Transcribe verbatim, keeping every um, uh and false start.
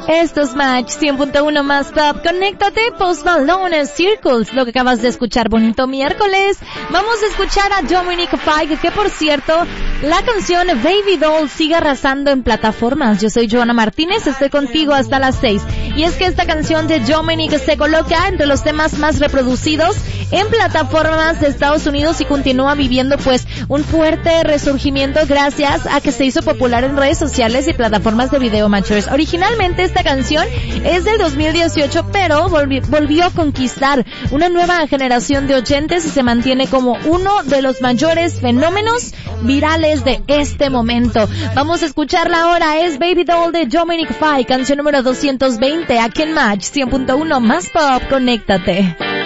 Esto es Match cien punto uno más Pop. Conéctate, Post Malone, Circles, lo que acabas de escuchar. Bonito miércoles. Vamos a escuchar a Dominic Fike, que por cierto, la canción Baby Doll sigue arrasando en plataformas. Yo soy Joana Martínez, estoy contigo hasta las seis. Y es que esta canción de Dominic se coloca entre los temas más reproducidos en plataformas de Estados Unidos y continúa viviendo pues un fuerte resurgimiento gracias a que se hizo popular en redes sociales y plataformas de video matchers. Originalmente esta canción es del dos mil dieciocho, pero volvi- volvió a conquistar una nueva generación de oyentes y se mantiene como uno de los mayores fenómenos virales de este momento. Vamos a escucharla ahora, es Baby Doll de Dominic Fike, canción número doscientos veinte, aquí en Match cien punto uno más Pop. Conéctate.